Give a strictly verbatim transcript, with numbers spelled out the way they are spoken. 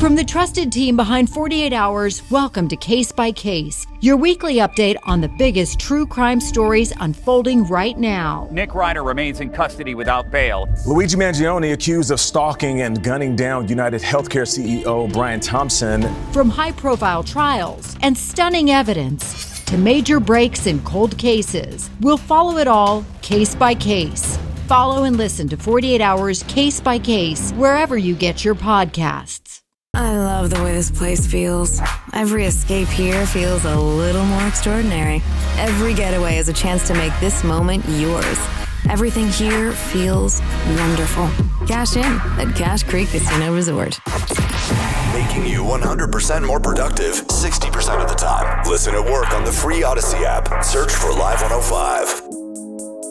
From the trusted team behind forty-eight hours, welcome to Case by Case, your weekly update on the biggest true crime stories unfolding right now. Nick Ryder remains in custody without bail. Luigi Mangione accused of stalking and gunning down United Healthcare C E O Brian Thompson. From high-profile trials and stunning evidence to major breaks in cold cases, we'll follow it all case by case. Follow and listen to forty-eight hours Case by Case wherever you get your podcasts. I love the way this place feels. Every escape here feels a little more extraordinary. Every getaway is a chance to make this moment yours. Everything here feels wonderful. Cash in at Cache Creek Casino Resort. Making you one hundred percent more productive sixty percent of the time. Listen at work on the free Odyssey app. Search for Live one oh five.